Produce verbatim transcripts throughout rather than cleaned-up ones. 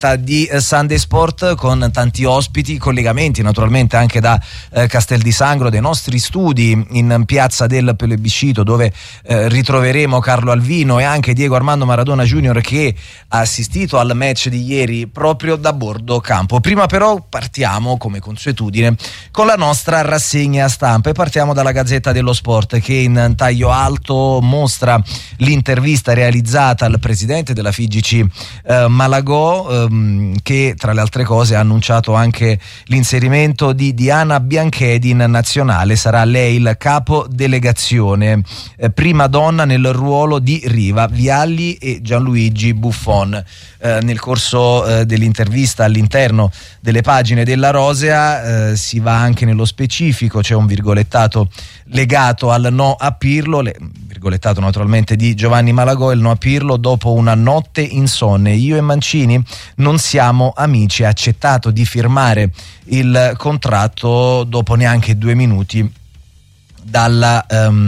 di Sunday Sport con tanti ospiti, collegamenti naturalmente anche da eh, Castel di Sangro, dei nostri studi in piazza del Plebiscito, dove eh, ritroveremo Carlo Alvino e anche Diego Armando Maradona Junior, che ha assistito al match di ieri proprio da bordo campo. Prima però partiamo come consuetudine con la nostra rassegna stampa e partiamo dalla Gazzetta dello Sport, che in taglio alto mostra l'intervista realizzata al presidente della F I G C eh, Malagò, eh, che tra le altre cose ha annunciato anche l'inserimento di Diana Bianchedi in nazionale. Sarà lei il capo delegazione, eh, prima donna nel ruolo di Riva, Vialli e Gianluigi Buffon. Eh, nel corso eh, dell'intervista all'interno delle pagine della Rosea eh, si va anche nello specifico, c'è un virgolettato legato al no a Pirlo, le, virgolettato naturalmente di Giovanni Malagò, il no a Pirlo: dopo una notte insonne io e Mancini non siamo amici, ha accettato di firmare il contratto dopo neanche due minuti Dalla,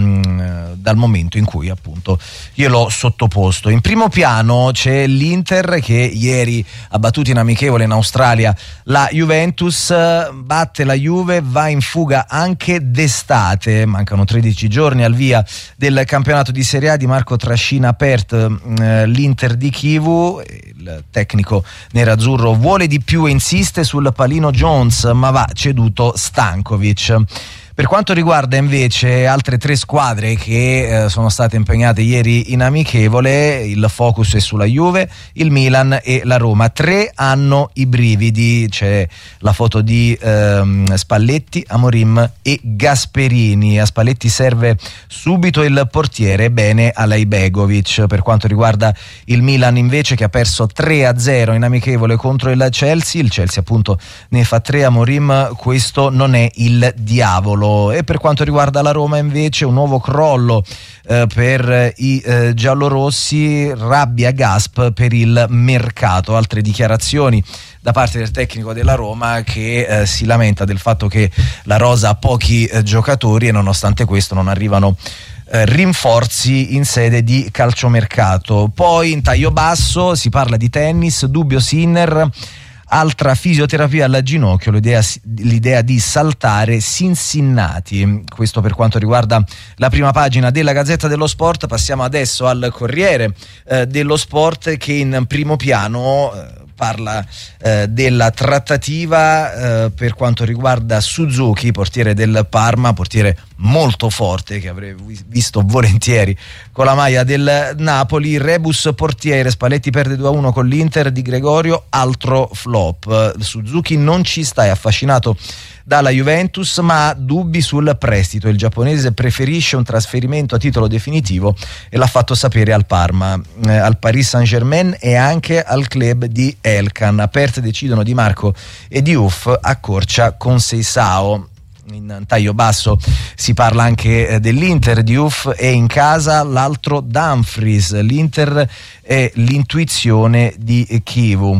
um, dal momento in cui appunto gliel'ho sottoposto. In primo piano c'è l'Inter, che ieri ha battuto in amichevole in Australia la Juventus, batte la Juve, va in fuga anche d'estate, mancano tredici giorni al via del campionato di Serie A. Di Marco trascina Pert eh, l'Inter di Chivu, il tecnico nerazzurro vuole di più e insiste sul palino Jones, ma va ceduto Stankovic. Per quanto riguarda invece altre tre squadre che eh, sono state impegnate ieri in amichevole, il focus è sulla Juve, il Milan e la Roma. Tre hanno i brividi, c'è la foto di ehm, Spalletti, Amorim e Gasperini. A Spalletti serve subito il portiere, bene Alajbegovic. Per quanto riguarda il Milan invece, che ha perso tre a zero in amichevole contro il Chelsea, il Chelsea appunto ne fa tre, Amorim questo non è il diavolo. E per quanto riguarda la Roma invece, un nuovo crollo eh, per i eh, giallorossi, rabbia Gasp per il mercato. Altre dichiarazioni da parte del tecnico della Roma, che eh, si lamenta del fatto che la rosa ha pochi eh, giocatori e nonostante questo non arrivano eh, rinforzi in sede di calciomercato. Poi in taglio basso si parla di tennis, dubbio Sinner, altra fisioterapia al ginocchio, l'idea, l'idea di saltare Cincinnati. Questo per quanto riguarda la prima pagina della Gazzetta dello Sport. Passiamo adesso al Corriere eh, dello Sport, che in primo piano eh, parla eh, della trattativa eh, per quanto riguarda Suzuki, portiere del Parma, portiere molto forte che avrei visto volentieri con la maglia del Napoli. Rebus portiere, Spalletti perde due a uno con l'Inter di Gregorio, altro flop. Suzuki non ci sta, è affascinato dalla Juventus ma ha dubbi sul prestito. Il giapponese preferisce un trasferimento a titolo definitivo e l'ha fatto sapere al Parma, eh, al Paris Saint-Germain e anche al club di Elkan. Aperte decidono Di Marco e Diouf, accorcia con Seisao. In taglio basso si parla anche eh, dell'Inter. Diouf è in casa, l'altro Dumfries. L'Inter è l'intuizione di Chivu.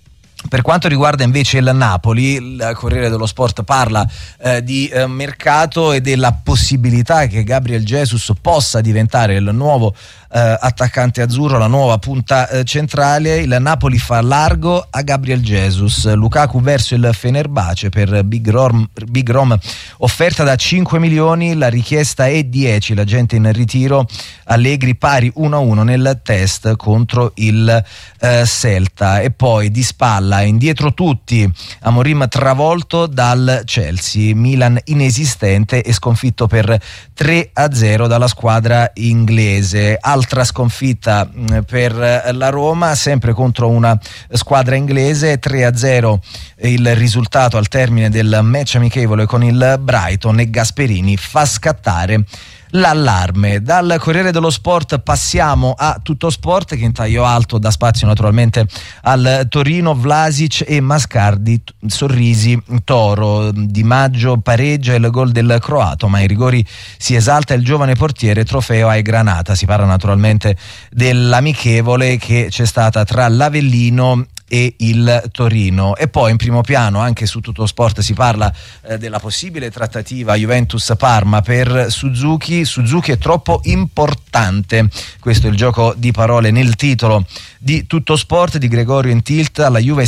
Per quanto riguarda invece il Napoli, il Corriere dello Sport parla eh, di eh, mercato e della possibilità che Gabriel Jesus possa diventare il nuovo eh, attaccante azzurro, la nuova punta eh, centrale. Il Napoli fa largo a Gabriel Jesus. Lukaku verso il Fenerbahce per Big Rom, Big Rom offerta da cinque milioni, la richiesta è dieci, la gente in ritiro. Allegri pari uno a uno nel test contro il eh, Celta. E poi di spalla, indietro tutti, Amorim travolto dal Chelsea, Milan inesistente e sconfitto per tre a zero dalla squadra inglese. Altra sconfitta per la Roma, sempre contro una squadra inglese, tre a zero il risultato al termine del match amichevole con il Brighton, e Gasperini fa scattare l'allarme. Dal Corriere dello Sport passiamo a Tutto Sport, che in taglio alto dà spazio naturalmente al Torino. Vlasic e Mascardi, sorrisi Toro. Di Maggio pareggia il gol del croato, ma ai rigori si esalta il giovane portiere, trofeo ai Granata. Si parla naturalmente dell'amichevole che c'è stata tra l'Avellino e il Torino. E poi in primo piano anche su Tutto Sport si parla eh, della possibile trattativa Juventus-Parma per Suzuki. Suzuki è troppo importante, questo è il gioco di parole nel titolo di Tutto Sport di Gregorio in tilt. Alla Juve